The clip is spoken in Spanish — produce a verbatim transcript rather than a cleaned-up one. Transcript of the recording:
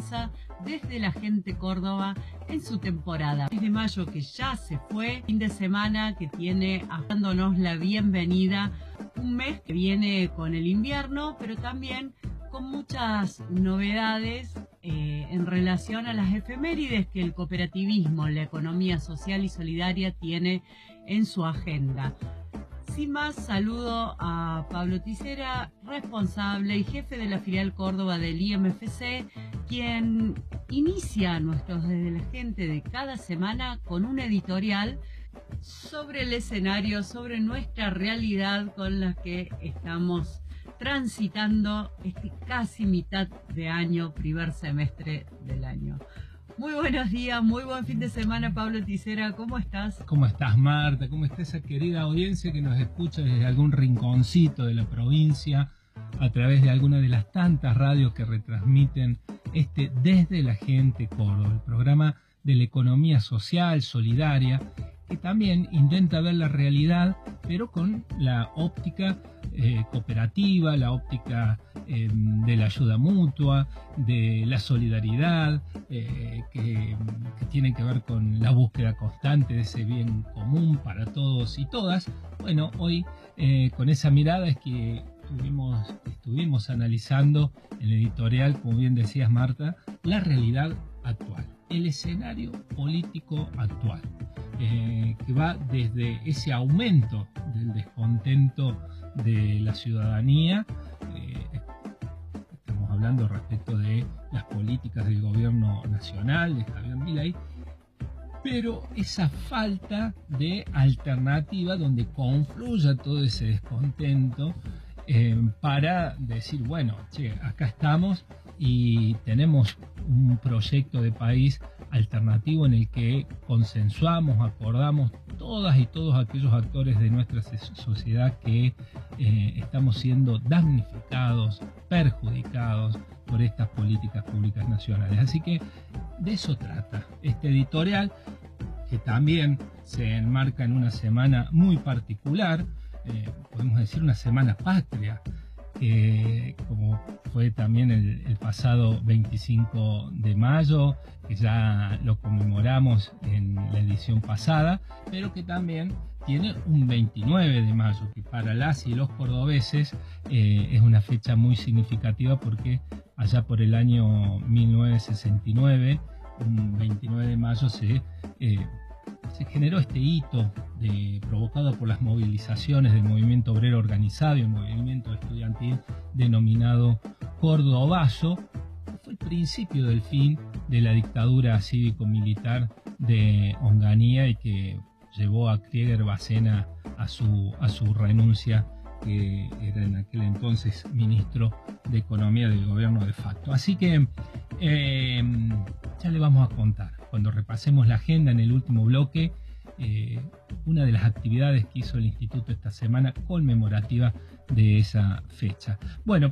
pasa desde la gente Córdoba en su temporada. Mes de mayo que ya se fue, fin de semana que tiene dándonos la bienvenida, un mes que viene con el invierno, pero también con muchas novedades eh, en relación a las efemérides que el cooperativismo, la economía social y solidaria tiene en su agenda. Sin más, saludo a Pablo Tisera, responsable y jefe de la filial Córdoba del I M F C, quien inicia nuestros Desde la Gente de cada semana con un editorial sobre el escenario, sobre nuestra realidad con la que estamos transitando este casi mitad de año, primer semestre del año. Muy buenos días, muy buen fin de semana, Pablo Tisera, ¿cómo estás? ¿Cómo estás, Marta? ¿Cómo está esa querida audiencia que nos escucha desde algún rinconcito de la provincia a través de alguna de las tantas radios que retransmiten este Desde la Gente Córdoba, el programa de la economía social, solidaria, que también intenta ver la realidad, pero con la óptica eh, cooperativa, la óptica eh, de la ayuda mutua, de la solidaridad, eh, que, que tiene que ver con la búsqueda constante de ese bien común para todos y todas. Bueno, hoy eh, con esa mirada es que estuvimos, estuvimos analizando en el editorial, como bien decías, Marta, la realidad actual, el escenario político actual. Eh, que va desde ese aumento del descontento de la ciudadanía, eh, estamos hablando respecto de las políticas del gobierno nacional, de Javier Milei, pero esa falta de alternativa donde confluya todo ese descontento eh, para decir, bueno, che, acá estamos y tenemos un proyecto de país alternativo en el que consensuamos, acordamos todas y todos aquellos actores de nuestra sociedad que eh, estamos siendo damnificados, perjudicados por estas políticas públicas nacionales. Así que de eso trata este editorial, que también se enmarca en una semana muy particular, eh, podemos decir una semana patria, que como fue también el, el pasado veinticinco de mayo, que ya lo conmemoramos en la edición pasada, pero que también tiene un veintinueve de mayo, que para las y los cordobeses eh, es una fecha muy significativa porque allá por el año mil novecientos sesenta y nueve, un veintinueve de mayo, se... Eh, se generó este hito de, provocado por las movilizaciones del movimiento obrero organizado y el movimiento estudiantil denominado Cordobazo. Fue el principio del fin de la dictadura cívico-militar de Onganía y que llevó a Krieger Bacena a su, a su renuncia, que era en aquel entonces ministro de Economía del gobierno de facto. Así que eh, ya le vamos a contar, cuando repasemos la agenda en el último bloque, eh, una de las actividades que hizo el Instituto esta semana conmemorativa de esa fecha. Bueno,